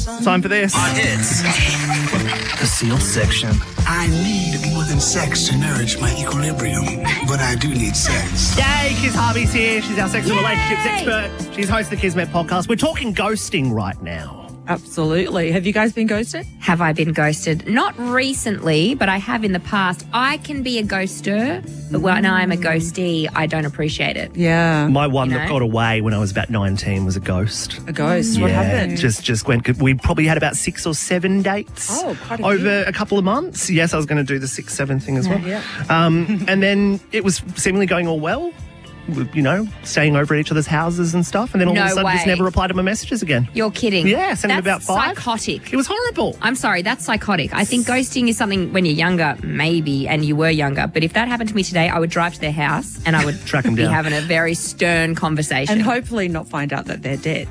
Time for this. Hot hits. The sealed section. I need more than sex to nourish my equilibrium, but I do need sex. Yay, Kiz Harvey's here. She's our sex and relationships expert. She's host of the Kismet podcast. We're talking ghosting right now. Absolutely. Have you guys been ghosted? Have I been ghosted? Not recently, but I have in the past. I can be a ghoster, but when I'm a ghostee, I don't appreciate it. Yeah. My one that got away when I was about 19 was a ghost. A ghost? What happened? Just went. We probably had about 6 or 7 dates. Oh, quite a over few. a couple of months. Yes, I was going to do the 6-7 thing as well. Yeah. And then it was seemingly going all well. You know, staying over at each other's houses and stuff, and then all of a sudden just never replied to my messages again. You're kidding. Yeah, sent him about 5. Psychotic. It was horrible. I'm sorry, that's psychotic. I think ghosting is something when you're younger, maybe, and you were younger. But if that happened to me today, I would drive to their house and I would Track 'em be down. having a very stern conversation. And hopefully not find out that they're dead.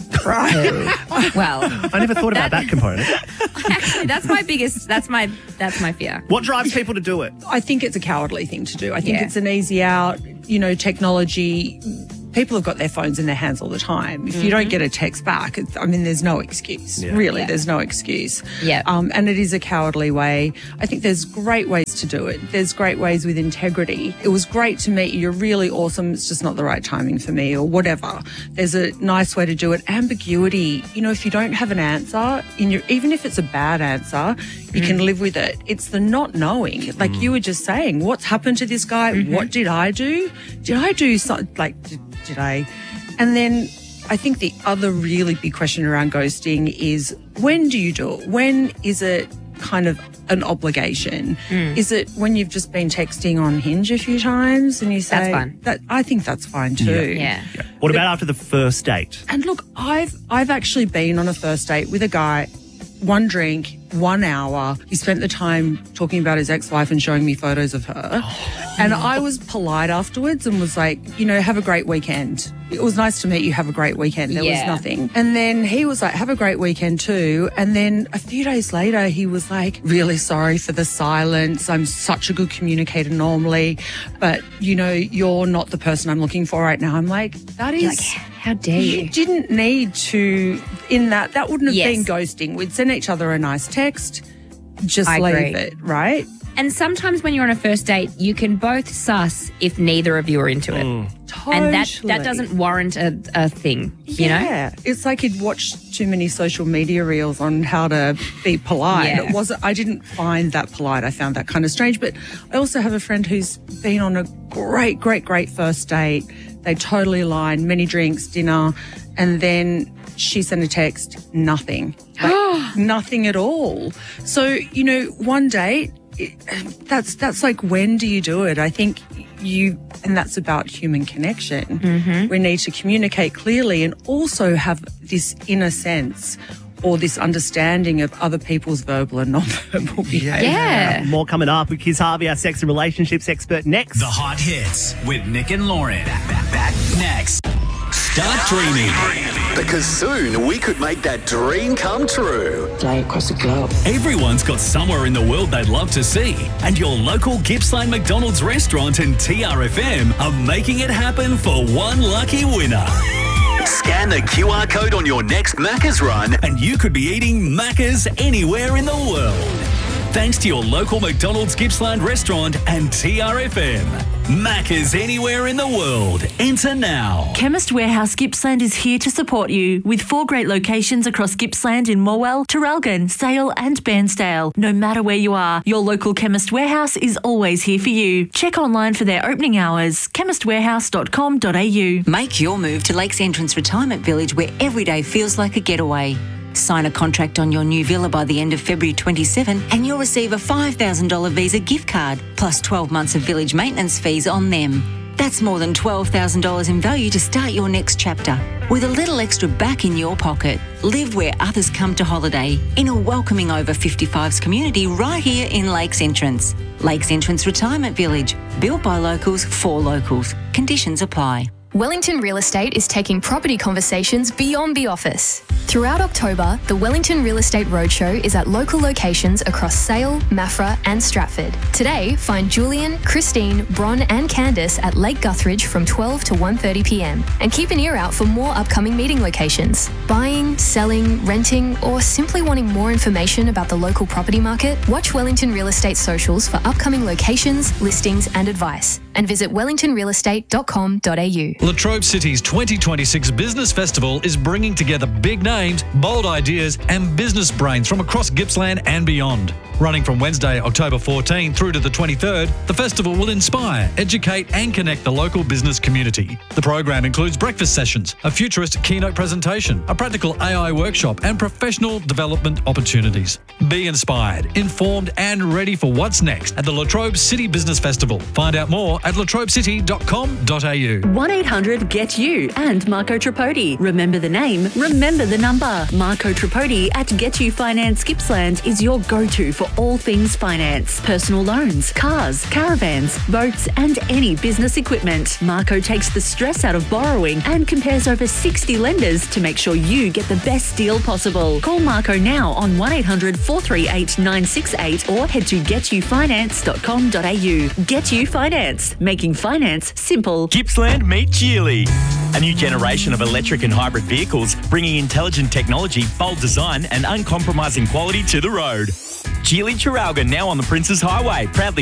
Well, I never thought about that component. actually, that's my biggest. That's my fear. What drives people to do it? I think it's a cowardly thing to do. I think Yeah. it's an easy out. You know, technology, people have got their phones in their hands all the time. If you don't get a text back, there's no excuse. Yeah. Really, Yeah. there's no excuse. Yeah. And it is a cowardly way. I think there's great ways to do it. There's great ways with integrity. It was great to meet you. You're really awesome. It's just not the right timing for me or whatever. There's a nice way to do it. Ambiguity. You know, if you don't have an answer, even if it's a bad answer, you can live with it. It's the not knowing. Like you were just saying, what's happened to this guy? What did I do? Did I do something did I? And then I think the other really big question around ghosting is, when do you do it? When is it kind of an obligation? Is it when you've just been texting on Hinge a few times and you say That's fine. I think that's fine too. Yeah. What about after the first date? And look, I've actually been on a first date with a guy, 1 drink, 1 hour. He spent the time talking about his ex-wife and showing me photos of her. And I was polite afterwards and was like, you know, have a great weekend. It was nice to meet you. Have a great weekend. There was nothing. And then he was like, have a great weekend too. And then a few days later, he was like, really sorry for the silence. I'm such a good communicator normally, but you know, you're not the person I'm looking for right now. I'm like, that is... You're like, how dare You you? didn't need to, that wouldn't have Yes. been ghosting. We'd send each other a nice text, just I leave agree. it, right? And sometimes when you're on a first date, you can both suss if neither of you are into it. Totally. And that doesn't warrant a thing, you know? Yeah. It's like he'd watched too many social media reels on how to be polite. Yeah. I didn't find that polite. I found that kind of strange. But I also have a friend who's been on a great first date. They totally aligned, many drinks, dinner, and then she sent a text, nothing. Like, nothing at all. So, you know, one date, that's like, when do you do it? I think and that's about human connection. We need to communicate clearly and also have this inner sense or this understanding of other people's verbal and non-verbal behaviour. Yeah. More coming up with Kiz Harvey, our sex and relationships expert, next. The hot hits with Nick and Lauren. Back next. Start dreaming. Because soon we could make that dream come true. Fly across the globe. Everyone's got somewhere in the world they'd love to see, and your local Gippsland McDonald's restaurant and TRFM are making it happen for one lucky winner. Scan the QR code on your next Macca's run. And you could be eating Macca's anywhere in the world. Thanks to your local McDonald's Gippsland restaurant and TRFM. Macca's anywhere in the world. Enter now. Chemist Warehouse Gippsland is here to support you with 4 great locations across Gippsland in Morwell, Traralgon, Sale and Bairnsdale. No matter where you are, your local Chemist Warehouse is always here for you. Check online for their opening hours, chemistwarehouse.com.au. Make your move to Lakes Entrance Retirement Village, where every day feels like a getaway. Sign a contract on your new villa by the end of February 27 and you'll receive a $5,000 Visa gift card plus 12 months of village maintenance fees on them. That's more than $12,000 in value to start your next chapter. With a little extra back in your pocket, live where others come to holiday in a welcoming over 55s community right here in Lakes Entrance. Lakes Entrance Retirement Village, built by locals for locals. Conditions apply. Wellington Real Estate is taking property conversations beyond the office. Throughout October, the Wellington Real Estate Roadshow is at local locations across Sale, Maffra and Stratford. Today, find Julian, Christine, Bron and Candice at Lake Guthridge from 12 to 1:30pm. And keep an ear out for more upcoming meeting locations. Buying, selling, renting, or simply wanting more information about the local property market? Watch Wellington Real Estate socials for upcoming locations, listings and advice. And visit wellingtonrealestate.com.au. Latrobe City's 2026 Business Festival is bringing together big names, bold ideas and business brains from across Gippsland and beyond. Running from Wednesday, October 14 through to the 23rd, the festival will inspire, educate and connect the local business community. The program includes breakfast sessions, a futurist keynote presentation, a practical AI workshop and professional development opportunities. Be inspired, informed and ready for what's next at the Latrobe City Business Festival. Find out more at latrobecity.com.au. 1-800-GET-YOU and Marco Tripodi. Remember the name, remember the number. Marco Tripodi at Get You Finance Gippsland is your go-to for all things finance. Personal loans, cars, caravans, boats and any business equipment. Marco takes the stress out of borrowing and compares over 60 lenders to make sure you get the best deal possible. Call Marco now on 1-800-438-968 or head to getyoufinance.com.au. Get You Finance, making finance simple. Gippsland meet Geely, a new generation of electric and hybrid vehicles bringing intelligent technology, bold design and uncompromising quality to the road. Geely Traralgon now on the Princes Highway, proudly